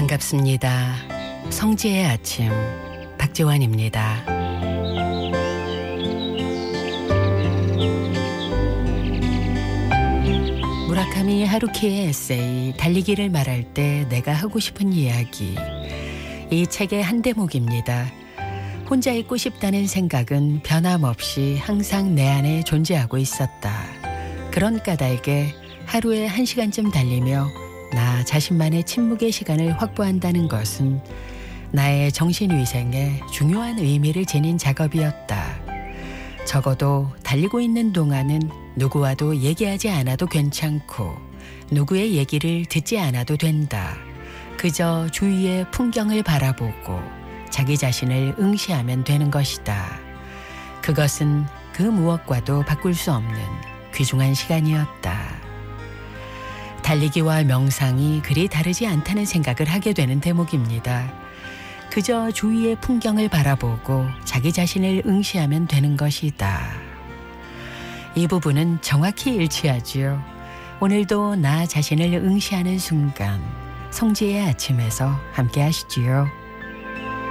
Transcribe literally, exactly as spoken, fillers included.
반갑습니다. 성지의 아침 박지환입니다. 무라카미 하루키의 에세이 달리기를 말할 때 내가 하고 싶은 이야기. 이 책의 한 대목입니다. 혼자 있고 싶다는 생각은 변함없이 항상 내 안에 존재하고 있었다. 그런 까닭에 하루에 한 시간쯤 달리며 나 자신만의 침묵의 시간을 확보한다는 것은 나의 정신위생에 중요한 의미를 지닌 작업이었다. 적어도 달리고 있는 동안은 누구와도 얘기하지 않아도 괜찮고 누구의 얘기를 듣지 않아도 된다. 그저 주위의 풍경을 바라보고 자기 자신을 응시하면 되는 것이다. 그것은 그 무엇과도 바꿀 수 없는 귀중한 시간이었다. 달리기와 명상이 그리 다르지 않다는 생각을 하게 되는 대목입니다. 그저 주위의 풍경을 바라보고 자기 자신을 응시하면 되는 것이다. 이 부분은 정확히 일치하지요. 오늘도 나 자신을 응시하는 순간, 성지의 아침에서 함께 하시지요.